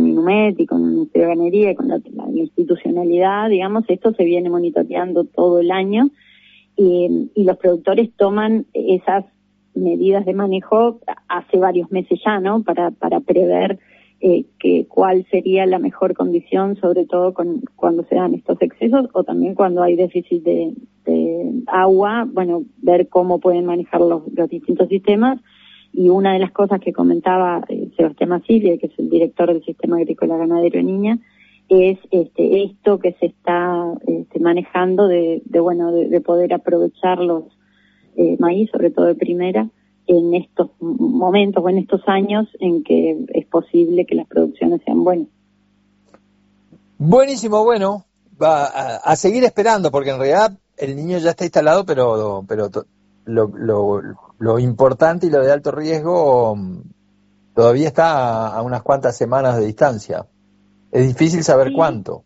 con Inumet y con el Ministerio de Ganadería y con la institucionalidad, digamos, esto se viene monitoreando todo el año y los productores toman esas medidas de manejo hace varios meses ya, ¿no? Para prever cuál sería la mejor condición, sobre todo cuando se dan estos excesos o también cuando hay déficit de agua, bueno, ver cómo pueden manejar los distintos sistemas. Y una de las cosas que comentaba Sebastián Masilia, que es el director del Sistema Agrícola Ganadero de Niña, es esto que se está manejando de poder aprovechar los maíz, sobre todo de primera, en estos momentos o en estos años en que es posible que las producciones sean buenas. Buenísimo, bueno, va a seguir esperando, porque en realidad el niño ya está instalado, pero lo importante y lo de alto riesgo todavía está a unas cuantas semanas de distancia. Es difícil saber cuánto.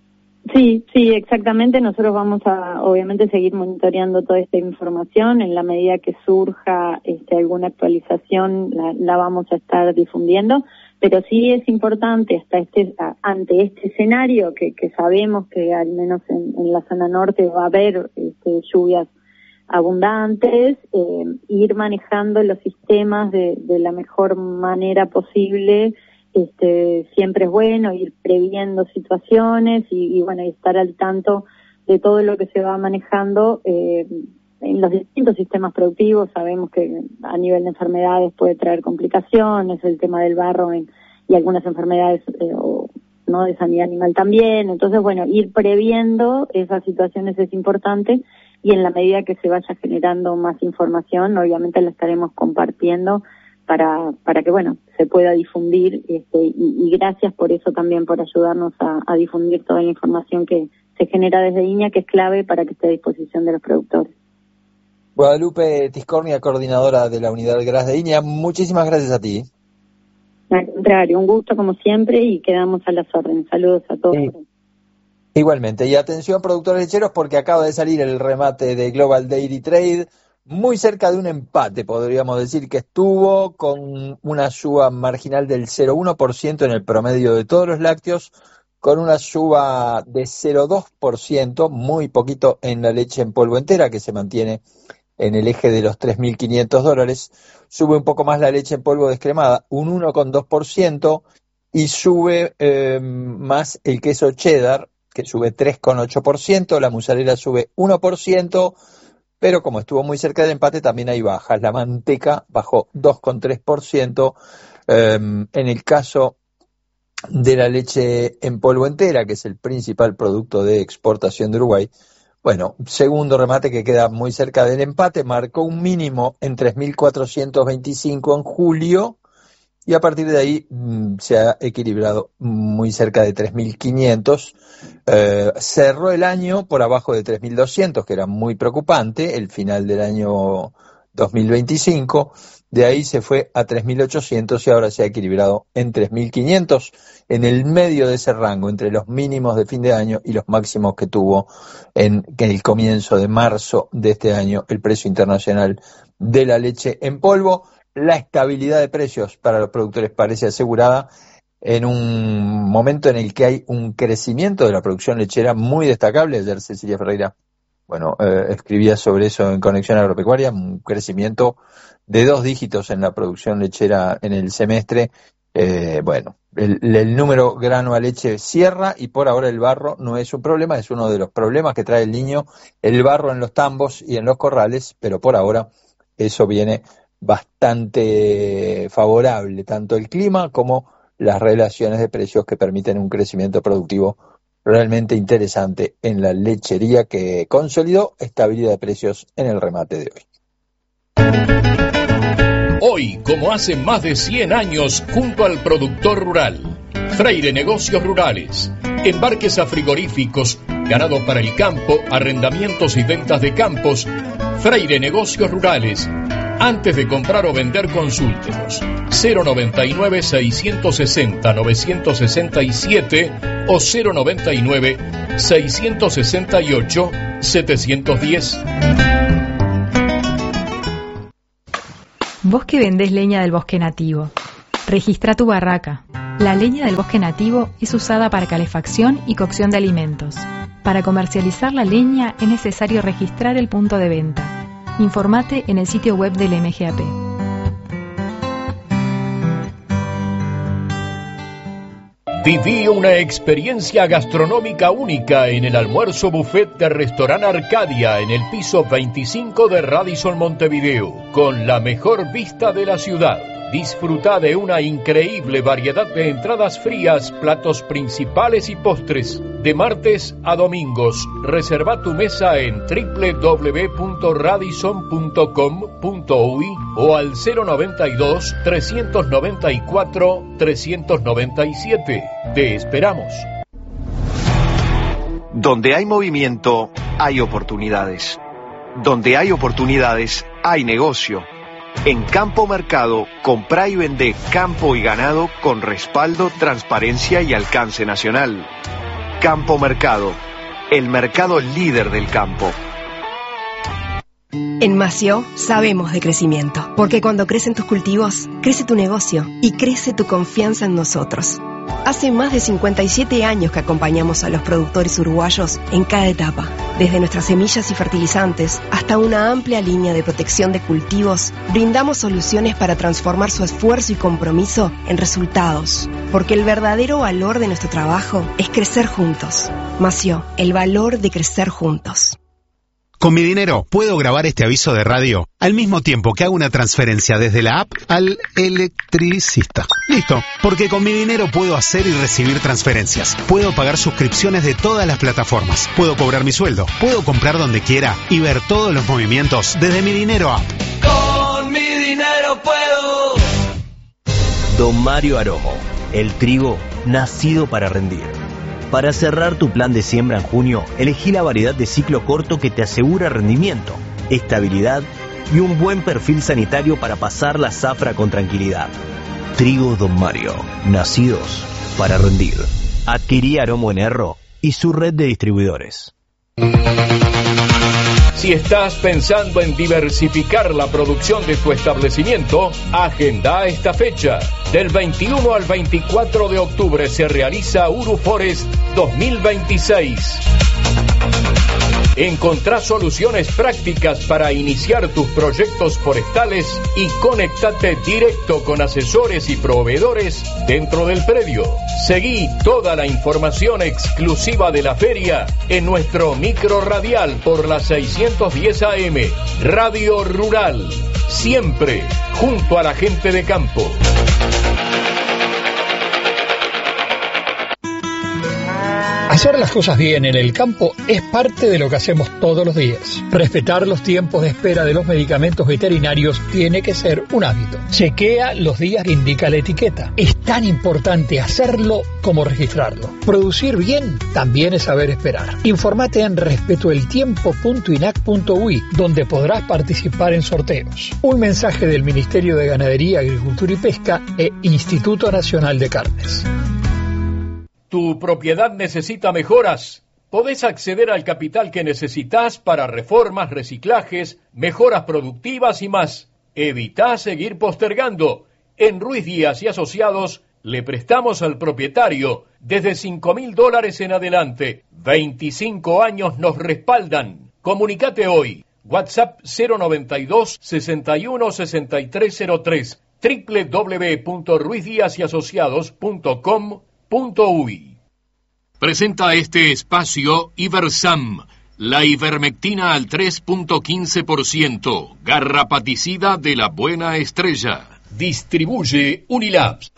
Sí, exactamente. Nosotros vamos a, obviamente, seguir monitoreando toda esta información. En la medida que surja alguna actualización, la vamos a estar difundiendo. Pero sí es importante ante este escenario que sabemos que al menos en la zona norte va a haber lluvias abundantes, ir manejando los sistemas de la mejor manera posible. Siempre es bueno ir previendo situaciones y bueno, estar al tanto de todo lo que se va manejando en los distintos sistemas productivos. Sabemos que a nivel de enfermedades puede traer complicaciones, el tema del barro y algunas enfermedades no de sanidad animal también. Entonces, bueno, ir previendo esas situaciones es importante y en la medida que se vaya generando más información, obviamente la estaremos compartiendo para que, bueno, se pueda difundir y gracias por eso también, por ayudarnos a difundir toda la información que se genera desde INEA, que es clave para que esté a disposición de los productores. Guadalupe Tiscornia, coordinadora de la unidad GRAS de INEA, muchísimas gracias a ti. Al contrario, un gusto como siempre y quedamos a las órdenes. Saludos a todos. Sí. Igualmente, y atención productores lecheros porque acaba de salir el remate de Global Dairy Trade, muy cerca de un empate, podríamos decir que estuvo con una suba marginal del 0,1% en el promedio de todos los lácteos, con una suba de 0,2%, muy poquito en la leche en polvo entera, que se mantiene en el eje de los $3.500, sube un poco más la leche en polvo descremada, un 1,2%, y sube más el queso cheddar, que sube 3,8%, la mozzarella sube 1%, pero como estuvo muy cerca del empate también hay bajas. La manteca bajó 2,3%. En el caso de la leche en polvo entera, que es el principal producto de exportación de Uruguay, bueno, segundo remate que queda muy cerca del empate, marcó un mínimo en 3.425 en julio, y a partir de ahí se ha equilibrado muy cerca de 3.500. Cerró el año por abajo de 3.200, que era muy preocupante, el final del año 2025. De ahí se fue a 3.800 y ahora se ha equilibrado en 3.500, en el medio de ese rango, entre los mínimos de fin de año y los máximos que tuvo en el comienzo de marzo de este año el precio internacional de la leche en polvo. La estabilidad de precios para los productores parece asegurada en un momento en el que hay un crecimiento de la producción lechera muy destacable. Ayer Cecilia Ferreira, escribía sobre eso en Conexión Agropecuaria, un crecimiento de 2 dígitos en la producción lechera en el semestre. El número grano a leche cierra y por ahora el barro no es un problema, es uno de los problemas que trae el Niño, el barro en los tambos y en los corrales, pero por ahora eso viene bastante favorable, tanto el clima como las relaciones de precios que permiten un crecimiento productivo realmente interesante en la lechería, que consolidó estabilidad de precios en el remate de hoy. Hoy, como hace más de 100 años, junto al productor rural, Freire Negocios Rurales, embarques a frigoríficos, ganado para el campo, arrendamientos y ventas de campos. Freire Negocios Rurales. Antes de comprar o vender, consúltenos 099-660-967 o 099-668-710. Vos que vendés leña del bosque nativo, registra tu barraca. La leña del bosque nativo es usada para calefacción y cocción de alimentos. Para comercializar la leña es necesario registrar el punto de venta. Informate en el sitio web del MGAP. Viví una experiencia gastronómica única en el almuerzo buffet de Restaurant Arcadia en el piso 25 de Radisson Montevideo, con la mejor vista de la ciudad. Disfruta de una increíble variedad de entradas frías, platos principales y postres. De martes a domingos, reserva tu mesa en www.radisson.com.uy o al 092-394-397. Te esperamos. Donde hay movimiento, hay oportunidades. Donde hay oportunidades, hay negocio. En Campo Mercado, comprá y vende campo y ganado con respaldo, transparencia y alcance nacional. Campo Mercado, el mercado líder del campo. En Mació sabemos de crecimiento, porque cuando crecen tus cultivos, crece tu negocio y crece tu confianza en nosotros. Hace más de 57 años que acompañamos a los productores uruguayos en cada etapa, desde nuestras semillas y fertilizantes hasta una amplia línea de protección de cultivos. Brindamos soluciones para transformar su esfuerzo y compromiso en resultados, porque el verdadero valor de nuestro trabajo es crecer juntos. Mació, el valor de crecer juntos. Con mi dinero puedo grabar este aviso de radio al mismo tiempo que hago una transferencia desde la app al electricista. Listo, porque con mi dinero puedo hacer y recibir transferencias. Puedo pagar suscripciones de todas las plataformas. Puedo cobrar mi sueldo. Puedo comprar donde quiera y ver todos los movimientos desde mi dinero app. Con mi dinero puedo. Don Mario Aromo, el trigo nacido para rendir. Para cerrar tu plan de siembra en junio, elegí la variedad de ciclo corto que te asegura rendimiento, estabilidad y un buen perfil sanitario para pasar la zafra con tranquilidad. Trigo Don Mario, nacidos para rendir. Adquirí Aromo en Erro y su red de distribuidores. Si estás pensando en diversificar la producción de tu establecimiento, agenda esta fecha. Del 21 al 24 de octubre se realiza Uruforest 2026. Encontrá soluciones prácticas para iniciar tus proyectos forestales y conéctate directo con asesores y proveedores dentro del predio. Seguí toda la información exclusiva de la feria en nuestro micro radial por la 610 AM, Radio Rural, siempre junto a la gente de campo. Hacer las cosas bien en el campo es parte de lo que hacemos todos los días. Respetar los tiempos de espera de los medicamentos veterinarios tiene que ser un hábito. Chequea los días que indica la etiqueta. Es tan importante hacerlo como registrarlo. Producir bien también es saber esperar. Informate en respetoeltiempo.inac.uy, donde podrás participar en sorteos. Un mensaje del Ministerio de Ganadería, Agricultura y Pesca e Instituto Nacional de Carnes. ¿Tu propiedad necesita mejoras? Podés acceder al capital que necesitas para reformas, reciclajes, mejoras productivas y más. Evitá seguir postergando. En Ruiz Díaz y Asociados le prestamos al propietario desde $5.000 en adelante. 25 años nos respaldan. Comunicate hoy. WhatsApp 092 61 6303 www.ruizdiasyasociados.com.uy. Presenta este espacio Ibersam, la ivermectina al 3.15%, garrapaticida de la buena estrella. Distribuye Unilabs.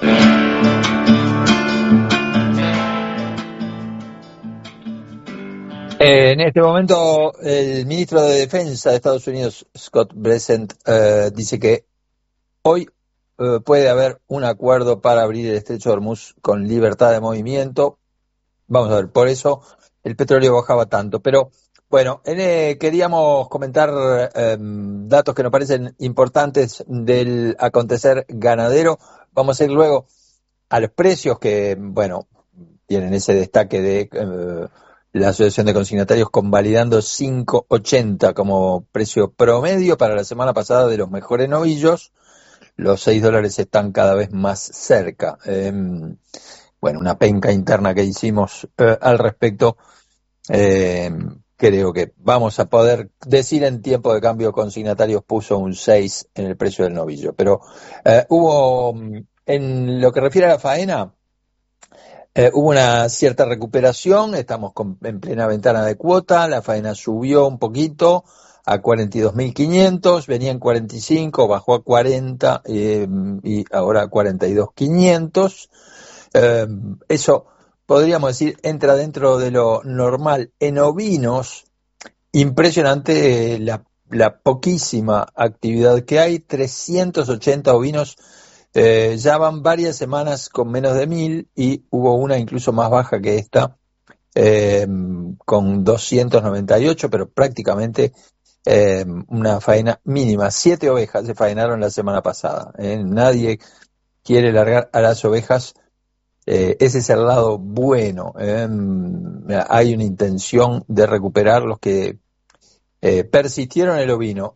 En este momento, el ministro de Defensa de Estados Unidos, Scott Bessent, dice que hoy puede haber un acuerdo para abrir el estrecho de Hormuz con libertad de movimiento. Vamos a ver, por eso el petróleo bajaba tanto. Pero bueno, queríamos comentar datos que nos parecen importantes del acontecer ganadero. Vamos a ir luego a los precios que, bueno, tienen ese destaque de la Asociación de Consignatarios convalidando 5.80 como precio promedio para la semana pasada de los mejores novillos. los $6 están cada vez más cerca. Bueno, una penca interna que hicimos al respecto, creo que vamos a poder decir en tiempo de cambio consignatarios puso un 6 en el precio del novillo, pero hubo, en lo que refiere a la faena, hubo una cierta recuperación, estamos en plena ventana de cuota, la faena subió un poquito a 42.500, venía en 45, bajó a 40 y ahora a 42.500. Eso podríamos decir entra dentro de lo normal. En ovinos, impresionante la poquísima actividad que hay, 380 ovinos. Ya van varias semanas con menos de 1.000 y hubo una incluso más baja que esta, con 298, pero prácticamente una faena mínima. 7 ovejas se faenaron la semana pasada. Nadie quiere largar a las ovejas. Ese es el lado bueno. Hay una intención de recuperar los que persistieron el ovino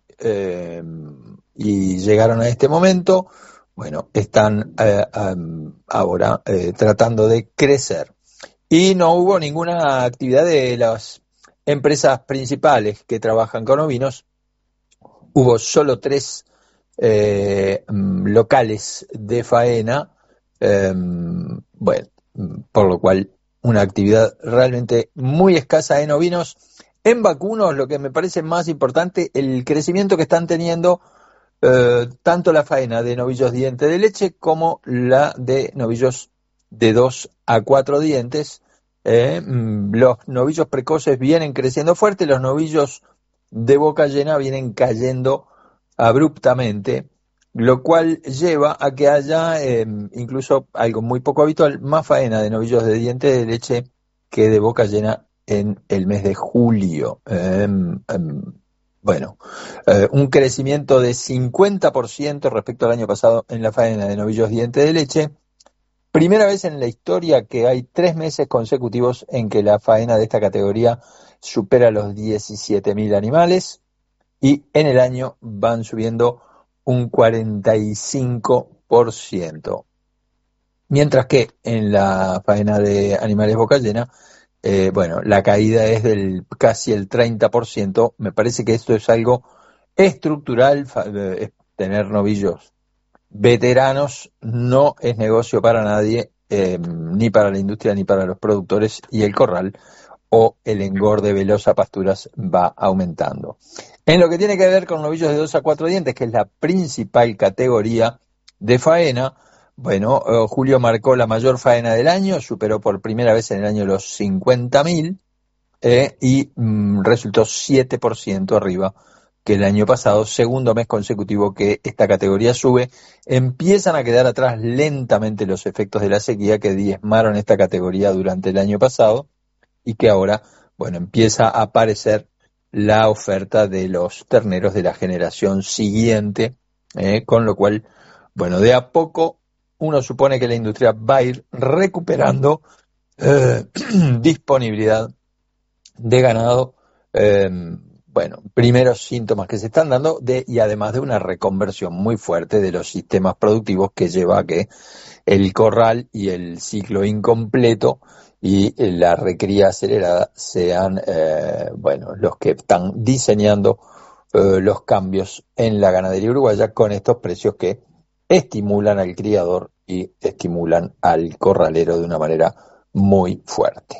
y llegaron a este momento. Bueno, están ahora tratando de crecer. Y no hubo ninguna actividad de las empresas principales que trabajan con ovinos. Hubo solo 3 locales de faena, bueno, por lo cual una actividad realmente muy escasa en ovinos. En vacunos, lo que me parece más importante, el crecimiento que están teniendo tanto la faena de novillos diente de leche como la de novillos de 2 a 4 dientes. Los novillos precoces vienen creciendo fuerte, los novillos de boca llena vienen cayendo abruptamente, lo cual lleva a que haya, incluso algo muy poco habitual, más faena de novillos de diente de leche que de boca llena en el mes de julio. Bueno, un crecimiento de 50% respecto al año pasado en la faena de novillos diente de leche. Primera vez en la historia que hay 3 meses consecutivos en que la faena de esta categoría supera los 17.000 animales, y en el año van subiendo un 45%. Mientras que en la faena de animales boca llena, bueno, la caída es del casi el 30%. Me parece que esto es algo estructural. Tener novillos veteranos no es negocio para nadie, ni para la industria ni para los productores, y el corral o el engorde veloz a pasturas va aumentando. En lo que tiene que ver con novillos de 2 a 4 dientes, que es la principal categoría de faena, bueno, julio marcó la mayor faena del año, superó por primera vez en el año los 50.000 y resultó 7% arriba que el año pasado, segundo mes consecutivo que esta categoría sube. Empiezan a quedar atrás lentamente los efectos de la sequía que diezmaron esta categoría durante el año pasado y que ahora, bueno, empieza a aparecer la oferta de los terneros de la generación siguiente, con lo cual, bueno, de a poco uno supone que la industria va a ir recuperando disponibilidad de ganado. Bueno, primeros síntomas que se están dando y además de una reconversión muy fuerte de los sistemas productivos que lleva a que el corral y el ciclo incompleto y la recría acelerada sean, bueno, los que están diseñando los cambios en la ganadería uruguaya con estos precios que estimulan al criador y estimulan al corralero de una manera muy fuerte.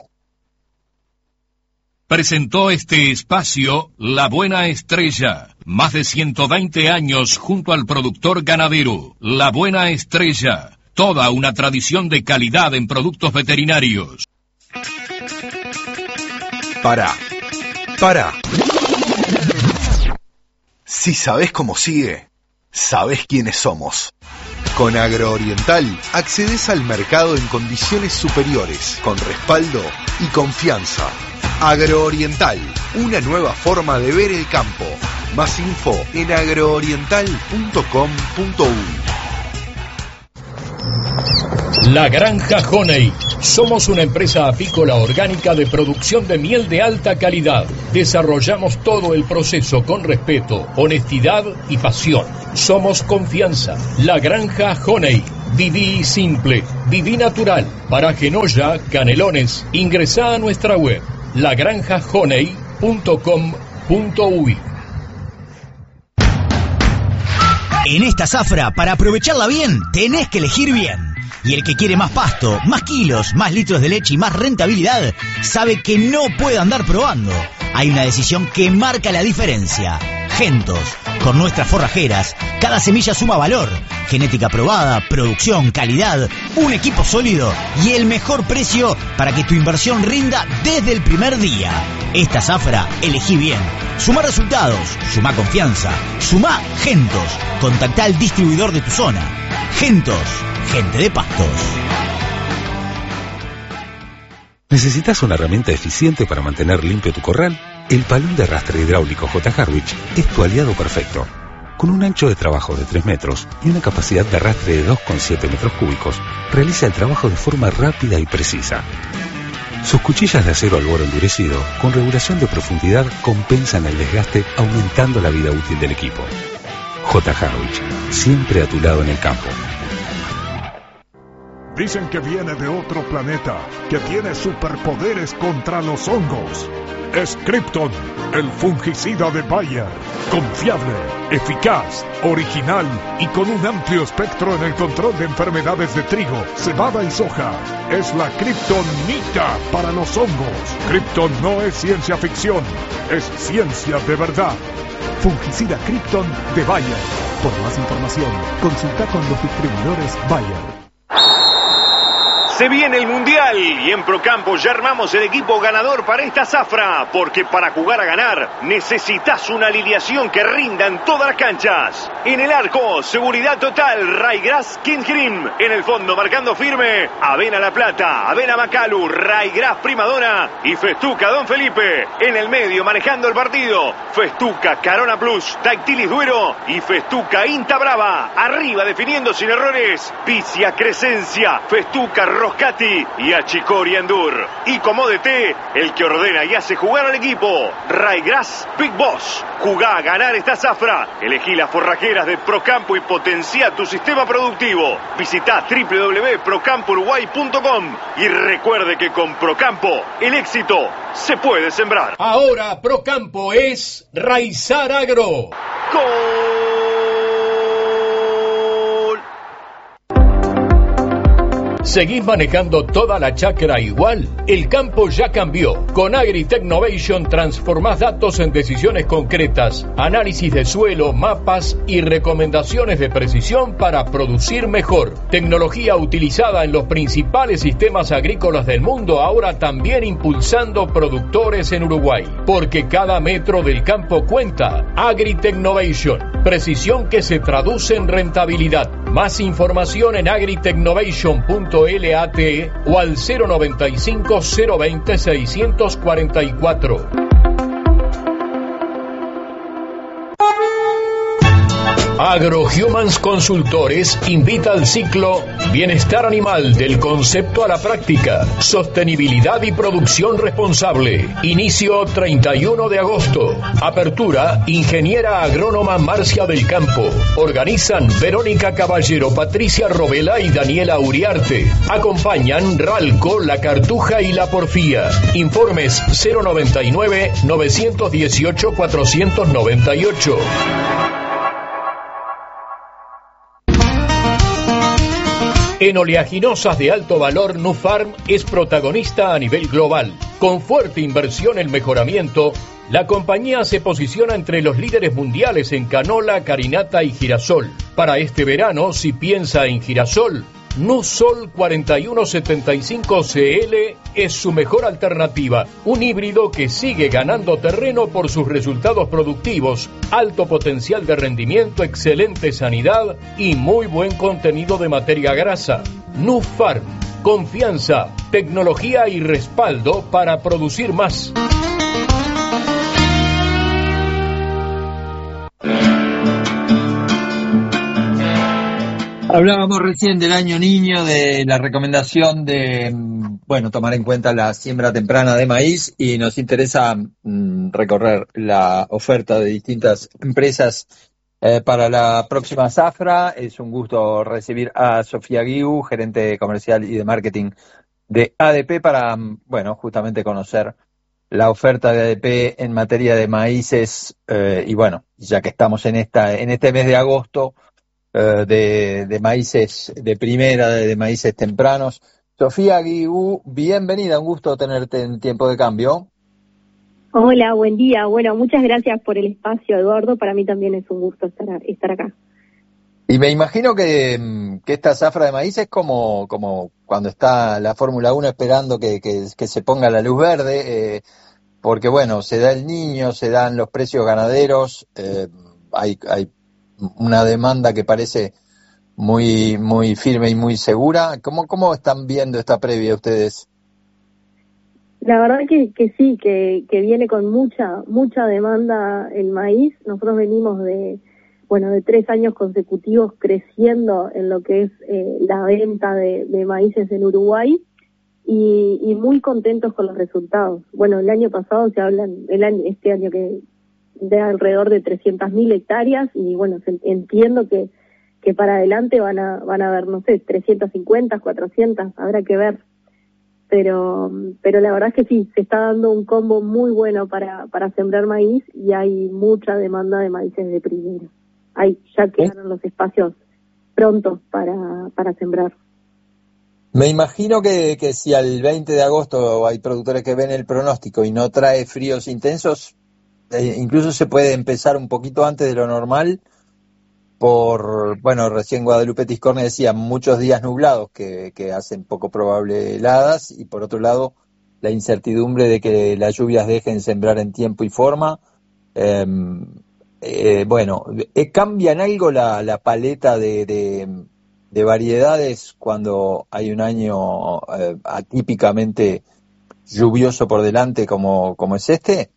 Presentó este espacio La Buena Estrella. Más de 120 años junto al productor ganadero. La Buena Estrella. Toda una tradición de calidad en productos veterinarios. Para. Si sabés cómo sigue, sabés quiénes somos. Con Agrooriental accedes al mercado en condiciones superiores, con respaldo y confianza. Agrooriental, una nueva forma de ver el campo. Más info en agrooriental.com.uy. La Granja Honey. Somos una empresa apícola orgánica de producción de miel de alta calidad. Desarrollamos todo el proceso con respeto, honestidad y pasión. Somos confianza. La Granja Honey. Viví simple, viví natural. Para Genoya, Canelones, ingresá a nuestra web lagranjahoney.com.uy. En esta zafra, para aprovecharla bien, tenés que elegir bien. Y el que quiere más pasto, más kilos, más litros de leche y más rentabilidad, sabe que no puede andar probando. Hay una decisión que marca la diferencia. Gentos. Con nuestras forrajeras, cada semilla suma valor. Genética probada, producción, calidad, un equipo sólido y el mejor precio para que tu inversión rinda desde el primer día. Esta zafra, elegí bien. Suma resultados, suma confianza, suma Gentos. Contactá al distribuidor de tu zona. Gentos, gente de pastos. ¿Necesitas una herramienta eficiente para mantener limpio tu corral? El palón de arrastre hidráulico J. Harwich es tu aliado perfecto. Con un ancho de trabajo de 3 metros y una capacidad de arrastre de 2,7 metros cúbicos, realiza el trabajo de forma rápida y precisa. Sus cuchillas de acero alboro endurecido, con regulación de profundidad, compensan el desgaste, aumentando la vida útil del equipo. J. Harwich, siempre a tu lado en el campo. Dicen que viene de otro planeta, que tiene superpoderes contra los hongos. Es Krypton, el fungicida de Bayer. Confiable, eficaz, original y con un amplio espectro en el control de enfermedades de trigo, cebada y soja. Es la Kryptonita para los hongos. Krypton no es ciencia ficción, es ciencia de verdad. Fungicida Krypton de Bayer. Por más información, consulta con los distribuidores Bayer. Se viene el Mundial y en Procampo ya armamos el equipo ganador para esta zafra, porque para jugar a ganar necesitas una alineación que rinda en todas las canchas. En el arco, seguridad total, Ryegrass Kingsgrim. En el fondo, marcando firme, Avena La Plata, Avena Macalu, Ryegrass Primadona y Festuca Don Felipe. En el medio, manejando el partido, Festuca Carona Plus, Dactilis Duero y Festuca Inta Brava. Arriba, definiendo sin errores, Picia Crescencia, Festuca Roscati y Achicori Andur. Y como DT, el que ordena y hace jugar al equipo, Ryegrass Big Boss. Jugá a ganar esta zafra. Elegí las forrajeras de Procampo y potencia tu sistema productivo. Visita www.procampouruguay.com y recuerde que con Procampo el éxito se puede sembrar. Ahora Procampo es Raizar Agro. ¡Gol! ¿Seguís manejando toda la chacra igual? El campo ya cambió. Con AgriTechnovation transformás datos en decisiones concretas, análisis de suelo, mapas y recomendaciones de precisión para producir mejor. Tecnología utilizada en los principales sistemas agrícolas del mundo, ahora también impulsando productores en Uruguay. Porque cada metro del campo cuenta. AgriTechnovation. Precisión que se traduce en rentabilidad. Más información en agritechnovation.lat o al 095 020 644. AgroHumans Consultores invita al ciclo Bienestar Animal del concepto a la práctica, sostenibilidad y producción responsable. Inicio 31 de agosto. Apertura Ingeniera Agrónoma Marcia del Campo. Organizan Verónica Caballero, Patricia Robela y Daniela Uriarte. Acompañan Ralco, La Cartuja y La Porfía. Informes 099 918 498. En oleaginosas de alto valor, Nufarm es protagonista a nivel global. Con fuerte inversión en mejoramiento, la compañía se posiciona entre los líderes mundiales en canola, carinata y girasol. Para este verano, si piensa en girasol, Nusol 4175CL es su mejor alternativa, un híbrido que sigue ganando terreno por sus resultados productivos, alto potencial de rendimiento, excelente sanidad y muy buen contenido de materia grasa. Nufarm, confianza, tecnología y respaldo para producir más. Hablábamos recién del año niño, de la recomendación de, tomar en cuenta la siembra temprana de maíz, y nos interesa recorrer la oferta de distintas empresas para la próxima zafra. Es un gusto recibir a Sofía Guiu, gerente comercial y de marketing de ADP, para, justamente conocer la oferta de ADP en materia de maíces, ya que estamos en este mes de agosto, de maíces de primera, de maíces tempranos. Sofía Guiu, bienvenida, un gusto tenerte en Tiempo de Cambio. Hola, buen día. Bueno, muchas gracias por el espacio, Eduardo. Para mí también es un gusto estar acá. Y me imagino que esta zafra de maíz es como cuando está la Fórmula 1 esperando que se ponga la luz verde, porque se da el niño, se dan los precios ganaderos, hay una demanda que parece muy muy firme y muy segura. ¿Cómo están viendo esta previa ustedes? La verdad que sí, que viene con mucha demanda el maíz. Nosotros venimos de 3 años consecutivos creciendo en lo que es la venta de maíces en Uruguay, y muy contentos con los resultados. Bueno, el año pasado este año que de alrededor de 300.000 hectáreas, y entiendo que para adelante van a haber, 350, 400, habrá que ver. Pero la verdad es que sí, se está dando un combo muy bueno para sembrar maíz, y hay mucha demanda de maíces de primera. Ya quedaron los espacios prontos para sembrar. Me imagino que si al 20 de agosto hay productores que ven el pronóstico y no trae fríos intensos, incluso se puede empezar un poquito antes de lo normal recién Guadalupe Tiscorne decía muchos días nublados que hacen poco probable heladas, y por otro lado la incertidumbre de que las lluvias dejen sembrar en tiempo y forma. ¿Cambia en algo la paleta de variedades cuando hay un año atípicamente lluvioso por delante como es este?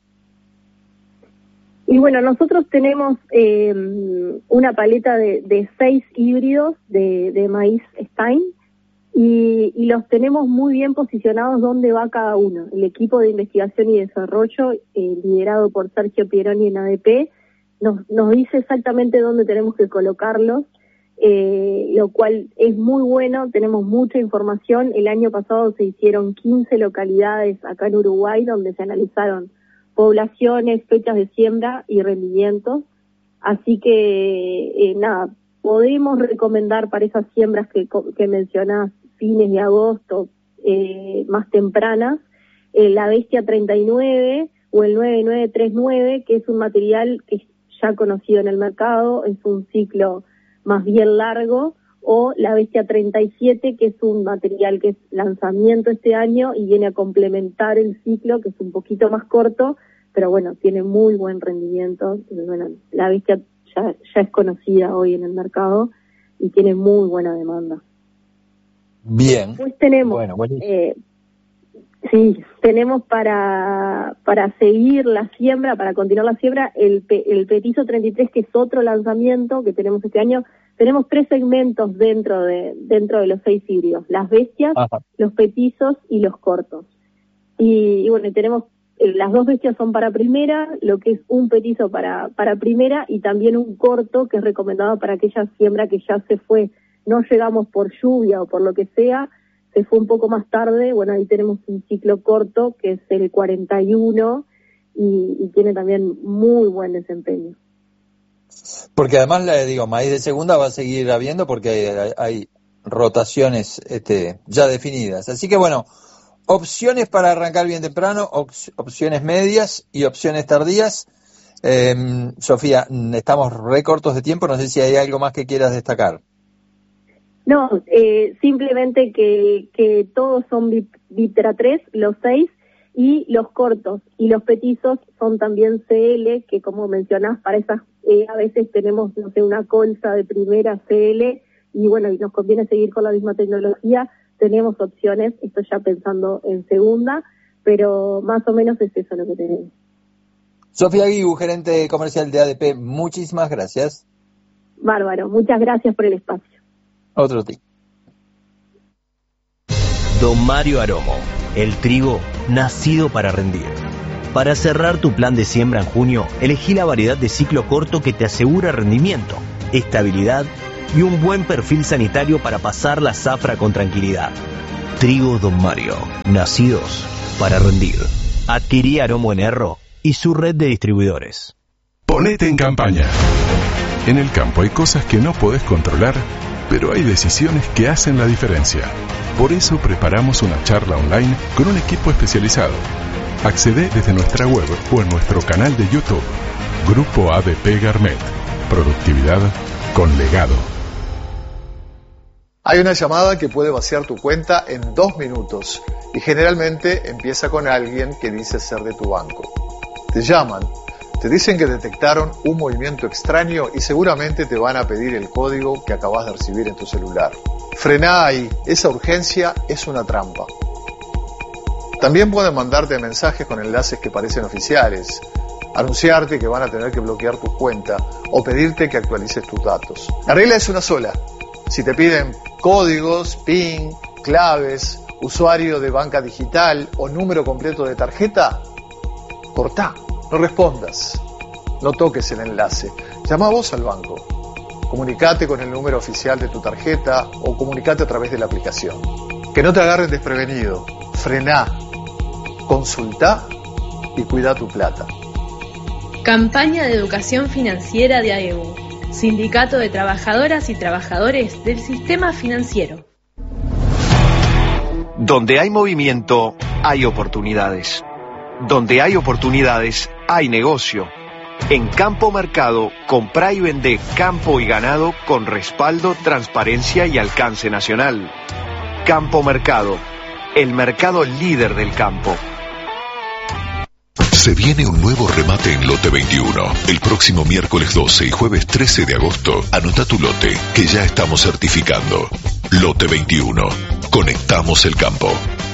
Y nosotros tenemos una paleta de 6 híbridos de maíz Stein, y los tenemos muy bien posicionados donde va cada uno. El equipo de investigación y desarrollo, liderado por Sergio Pieroni en ADP, nos dice exactamente dónde tenemos que colocarlos, lo cual es muy bueno. Tenemos mucha información. El año pasado se hicieron 15 localidades acá en Uruguay donde se analizaron poblaciones, fechas de siembra y rendimientos. Así que, podemos recomendar para esas siembras que mencionás, fines de agosto, más tempranas, la Bestia 39 o el 9939, que es un material que es ya conocido en el mercado, es un ciclo más bien largo, o la Bestia 37, que es un material que es lanzamiento este año y viene a complementar el ciclo, que es un poquito más corto, pero tiene muy buen rendimiento. La Bestia ya es conocida hoy en el mercado y tiene muy buena demanda. Bien. Después tenemos, tenemos para seguir la siembra, para continuar la siembra, el Petizo 33, que es otro lanzamiento que tenemos este año. Tenemos 3 segmentos dentro de los 6 híbridos: las bestias, los petizos y los cortos. Y tenemos las 2 bestias son para primera, lo que es un petizo para primera, y también un corto que es recomendado para aquella siembra que ya se fue, no llegamos por lluvia o por lo que sea, se fue un poco más tarde. Ahí tenemos un ciclo corto que es el 41 y tiene también muy buen desempeño. Porque además, maíz de segunda va a seguir habiendo, porque hay rotaciones ya definidas. Así que opciones para arrancar bien temprano, opciones medias y opciones tardías. Sofía, estamos re cortos de tiempo, no sé si hay algo más que quieras destacar. No, simplemente que todos son Viptera 3, los 6, y los cortos y los petizos son también CL, que como mencionás, para esas a veces tenemos, una colza de primera CL, y nos conviene seguir con la misma tecnología. Tenemos opciones, esto ya pensando en segunda, pero más o menos es eso lo que tenemos. Sofía Guiu, gerente comercial de ADP, muchísimas gracias. Bárbaro, muchas gracias por el espacio. Otro tip. Don Mario Aromo, el trigo nacido para rendir. Para cerrar tu plan de siembra en junio, elegí la variedad de ciclo corto que te asegura rendimiento, estabilidad y un buen perfil sanitario para pasar la zafra con tranquilidad. Trigo Don Mario, nacidos para rendir. Adquirí Aromo en Erro y su red de distribuidores. Ponete en campaña. En el campo hay cosas que no podés controlar, pero hay decisiones que hacen la diferencia. Por eso preparamos una charla online con un equipo especializado. Accedé desde nuestra web o en nuestro canal de YouTube. Grupo ADP Garmet. Productividad con legado. Hay una llamada que puede vaciar tu cuenta en 2 minutos y generalmente empieza con alguien que dice ser de tu banco. Te llaman, te dicen que detectaron un movimiento extraño y seguramente te van a pedir el código que acabas de recibir en tu celular. Frená ahí, esa urgencia es una trampa. También pueden mandarte mensajes con enlaces que parecen oficiales, anunciarte que van a tener que bloquear tu cuenta o pedirte que actualices tus datos. La regla es una sola. Si te piden códigos, PIN, claves, usuario de banca digital o número completo de tarjeta, cortá, no respondas, no toques el enlace, llama vos al banco, comunicate con el número oficial de tu tarjeta o comunicate a través de la aplicación. Que no te agarren desprevenido, frená, consultá y cuida tu plata. Campaña de educación financiera de AEU, Sindicato de Trabajadoras y Trabajadores del Sistema Financiero. Donde hay movimiento, hay oportunidades. Donde hay oportunidades, hay negocio. En Campo Mercado, comprá y vendé campo y ganado con respaldo, transparencia y alcance nacional. Campo Mercado, el mercado líder del campo. Se viene un nuevo remate en Lote 21. El próximo miércoles 12 y jueves 13 de agosto, anota tu lote, que ya estamos certificando. Lote 21. Conectamos el campo.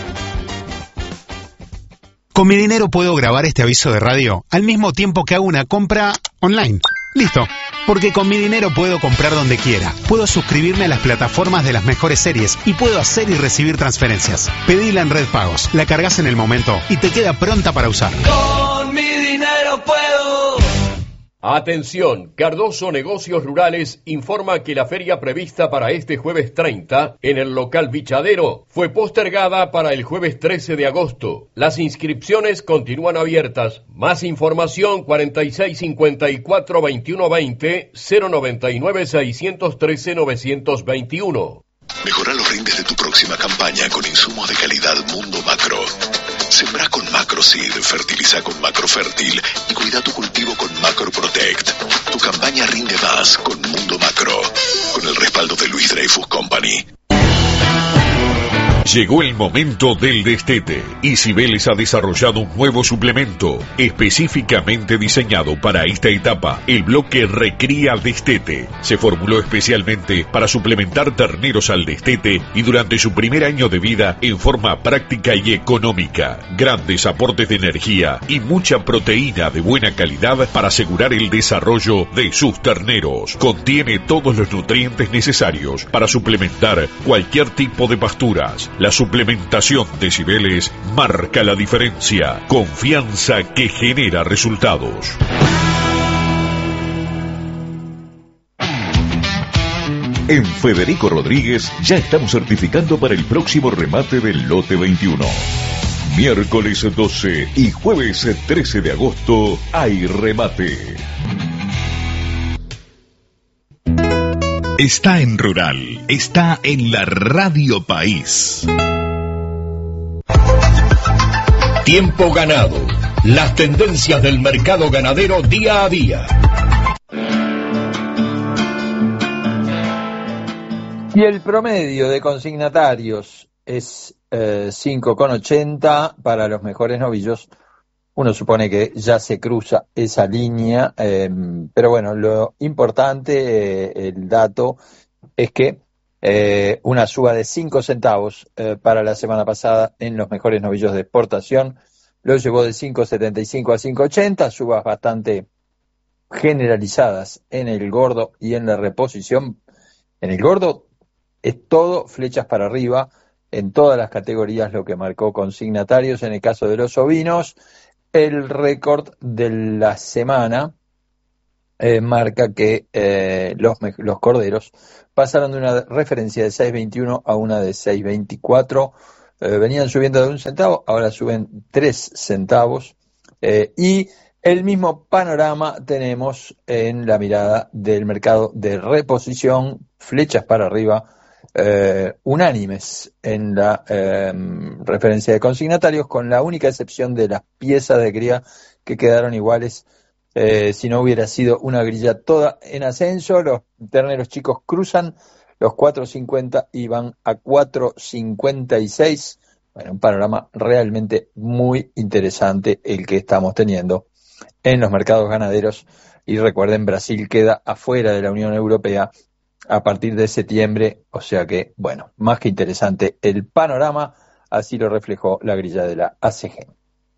Con mi dinero puedo grabar este aviso de radio al mismo tiempo que hago una compra online. Listo. Porque con mi dinero puedo comprar donde quiera. Puedo suscribirme a las plataformas de las mejores series y puedo hacer y recibir transferencias. Pedila en Red Pagos, la cargas en el momento y te queda pronta para usar. Con mi dinero puedo. Atención, Cardoso Negocios Rurales informa que la feria prevista para este jueves 30 en el local Bichadero fue postergada para el jueves 13 de agosto. Las inscripciones continúan abiertas. Más información 4654 2120 099 613 921. Mejora los rindes de tu próxima campaña con insumos de calidad Mundo Macro. Sembrá con Macroseed, fertiliza con Macrofértil y cuida tu cultivo con Macro Protect. Tu campaña rinde más con Mundo Macro, con el respaldo de Luis Dreyfus Company. Llegó el momento del destete y Cibeles ha desarrollado un nuevo suplemento específicamente diseñado para esta etapa, el bloque Recría Destete. Se formuló especialmente para suplementar terneros al destete y durante su primer año de vida en forma práctica y económica. Grandes aportes de energía y mucha proteína de buena calidad para asegurar el desarrollo de sus terneros. Contiene todos los nutrientes necesarios para suplementar cualquier tipo de pasturas. La suplementación de Cibeles marca la diferencia. Confianza que genera resultados. En Federico Rodríguez ya estamos certificando para el próximo remate del Lote 21. Miércoles 12 y jueves 13 de agosto hay remate. Está en Rural, está en la Radio País. Tiempo ganado. Las tendencias del mercado ganadero día a día. Y el promedio de consignatarios es 5,80 para los mejores novillos. Uno supone que ya se cruza esa línea, pero bueno, lo importante, el dato, es que una suba de 5 centavos para la semana pasada en los mejores novillos de exportación, lo llevó de 5,75 a 5,80, subas bastante generalizadas en el gordo y en la reposición. En el gordo es todo flechas para arriba en todas las categorías, lo que marcó consignatarios. En el caso de los ovinos, el récord de la semana marca que los corderos pasaron de una referencia de 6.21 a una de 6.24. Venían subiendo de 1 centavo, ahora suben 3 centavos. Y el mismo panorama tenemos en la mirada del mercado de reposición, flechas para arriba, unánimes en la referencia de consignatarios, con la única excepción de las piezas de cría que quedaron iguales. Si no hubiera sido una grilla toda en ascenso, los terneros chicos cruzan los 4.50 y van a 4.56. Bueno, un panorama realmente muy interesante el que estamos teniendo en los mercados ganaderos. Y recuerden, Brasil queda afuera de la Unión Europea a partir de septiembre, o sea que, bueno, más que interesante el panorama, así lo reflejó la grilla de la ACG.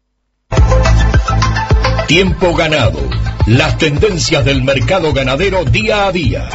Tiempo ganado. Las tendencias del mercado ganadero día a día.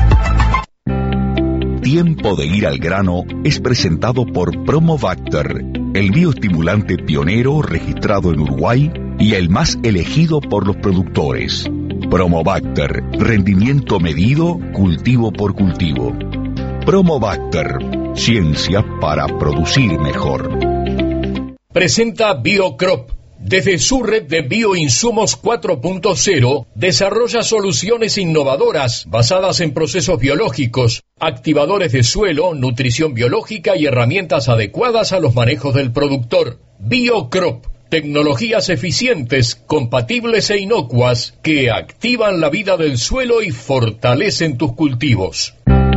Tiempo de ir al grano es presentado por Promovactor, el bioestimulante pionero registrado en Uruguay y el más elegido por los productores. Promovactor, rendimiento medido, cultivo por cultivo. Promovactor, ciencia para producir mejor. Presenta BioCrop. Desde su red de bioinsumos 4.0, desarrolla soluciones innovadoras basadas en procesos biológicos, activadores de suelo, nutrición biológica y herramientas adecuadas a los manejos del productor. BioCrop, tecnologías eficientes, compatibles e inocuas que activan la vida del suelo y fortalecen tus cultivos.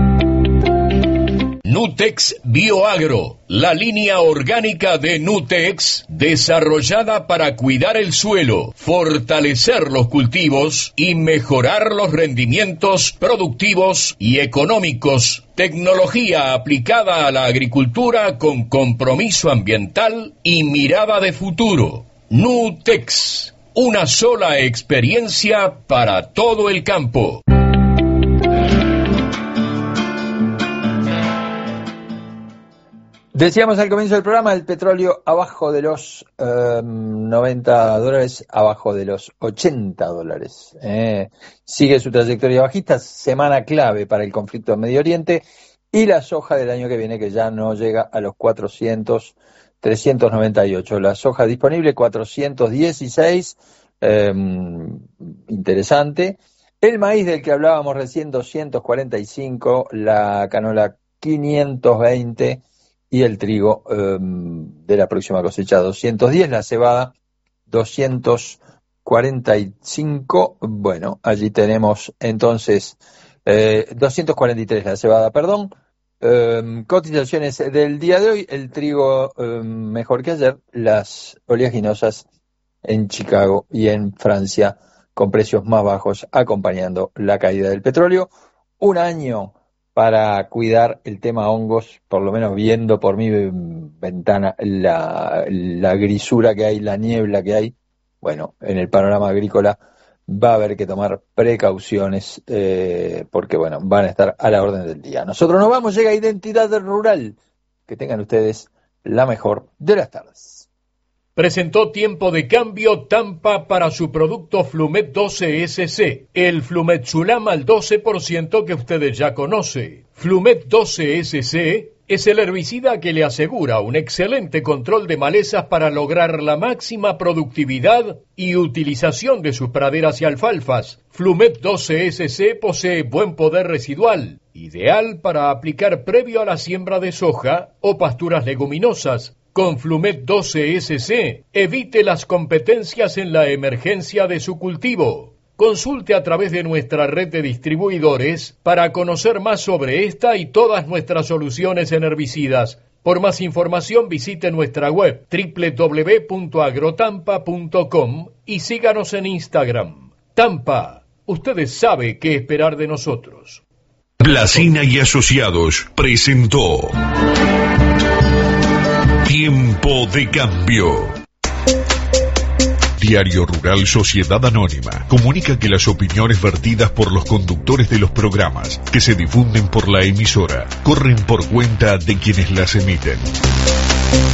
Nutex Bioagro, la línea orgánica de Nutex, desarrollada para cuidar el suelo, fortalecer los cultivos y mejorar los rendimientos productivos y económicos. Tecnología aplicada a la agricultura con compromiso ambiental y mirada de futuro. Nutex, una sola experiencia para todo el campo. Decíamos al comienzo del programa, el petróleo abajo de los $90, abajo de los $80. Sigue su trayectoria bajista, semana clave para el conflicto en Medio Oriente, y la soja del año que viene, que ya no llega a los 400, 398. La soja disponible, 416, interesante. El maíz del que hablábamos recién, 245, la canola 520, y el trigo de la próxima cosecha 210, la cebada 245, bueno, allí tenemos entonces 243 la cebada, perdón. Cotizaciones del día de hoy, el trigo mejor que ayer, las oleaginosas en Chicago y en Francia con precios más bajos acompañando la caída del petróleo. Un año para cuidar el tema hongos, por lo menos viendo por mi ventana la grisura que hay, la niebla que hay. Bueno, en el panorama agrícola va a haber que tomar precauciones porque, bueno, van a estar a la orden del día. Nosotros nos vamos, llega Identidad Rural. Que tengan ustedes la mejor de las tardes. Presentó Tiempo de Cambio Tampa para su producto Flumet 12SC, el Flumetsulam al 12% que ustedes ya conoce. Flumet 12SC es el herbicida que le asegura un excelente control de malezas para lograr la máxima productividad y utilización de sus praderas y alfalfas. Flumet 12SC posee buen poder residual, ideal para aplicar previo a la siembra de soja o pasturas leguminosas. Con Flumet 12SC, evite las competencias en la emergencia de su cultivo. Consulte a través de nuestra red de distribuidores para conocer más sobre esta y todas nuestras soluciones en herbicidas. Por más información visite nuestra web www.agrotampa.com y síganos en Instagram. Tampa, ustedes saben qué esperar de nosotros. Placina y Asociados presentó Tiempo de Cambio. Diario Rural Sociedad Anónima comunica que las opiniones vertidas por los conductores de los programas que se difunden por la emisora corren por cuenta de quienes las emiten.